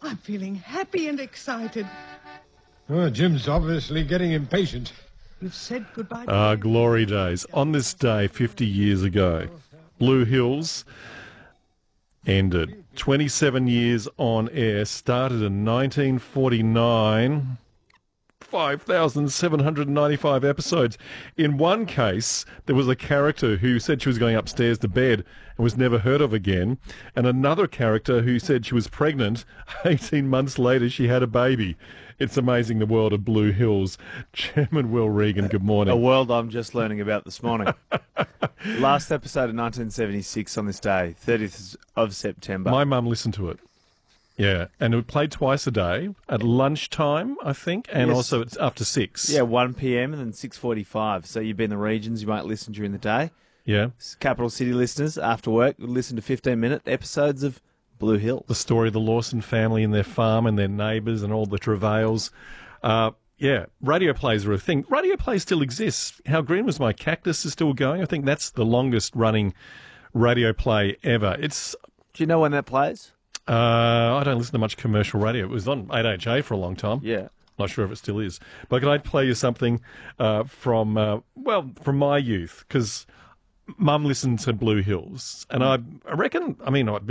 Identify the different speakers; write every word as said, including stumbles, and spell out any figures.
Speaker 1: I'm feeling happy and excited.
Speaker 2: Oh, Jim's obviously getting impatient.
Speaker 1: You've said goodbye to
Speaker 3: Ah,
Speaker 1: Andy.
Speaker 3: glory days. On this day, fifty years ago, Blue Hills ended. twenty-seven years on air, started in nineteen forty-nine. five thousand seven hundred ninety-five episodes. In one case, there was a character who said she was going upstairs to bed and was never heard of again, and another character who said she was pregnant. eighteen months later, she had a baby. It's amazing, the world of Blue Hills. Chairman Will Regan, good morning.
Speaker 4: A world I'm just learning about this morning. Last episode of nineteen seventy-six on this day, thirtieth of September.
Speaker 3: My mum listened to it. Yeah, and it would play twice a day, at lunchtime, I think, and
Speaker 4: Yes.
Speaker 3: also it's after six.
Speaker 4: Yeah, one p.m. and then six forty-five. So you've been in the regions, you might listen during the day.
Speaker 3: Yeah.
Speaker 4: Capital City listeners, after work, would listen to fifteen-minute episodes of Blue Hills.
Speaker 3: The story of the Lawson family and their farm and their neighbours and all the travails. Uh, yeah, radio plays are a thing. Radio play still exists. How Green Was My Cactus is still going. I think that's the longest running radio play ever. It's
Speaker 4: Do you know when that plays?
Speaker 3: uh, I don't listen to much commercial radio. It was on eight H A for a long time.
Speaker 4: Yeah.
Speaker 3: Not sure if it still is. But can I play you something uh, from, uh, well, from my youth? Because Mum listened to Blue Hills. And I, I reckon, I mean, I'd be